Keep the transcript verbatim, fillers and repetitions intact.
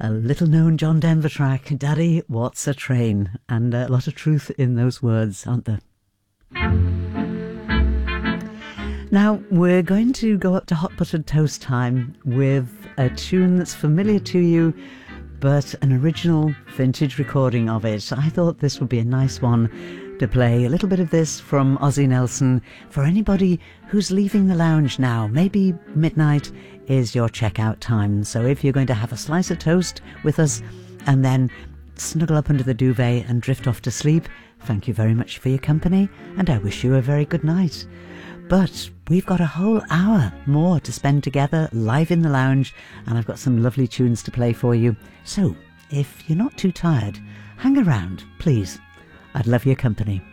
A little known John Denver track, Daddy, What's a Train? And a lot of truth in those words, aren't there? Now, we're going to go up to Hot Buttered Toast time with a tune that's familiar to you, but an original vintage recording of it. I thought this would be a nice one to play. A little bit of this from Ozzie Nelson for anybody who's leaving the lounge now. Maybe midnight is your checkout time. So if you're going to have a slice of toast with us and then snuggle up under the duvet and drift off to sleep, thank you very much for your company, and I wish you a very good night. But we've got a whole hour more to spend together live in the lounge, and I've got some lovely tunes to play for you. So if you're not too tired, hang around, please. I'd love your company.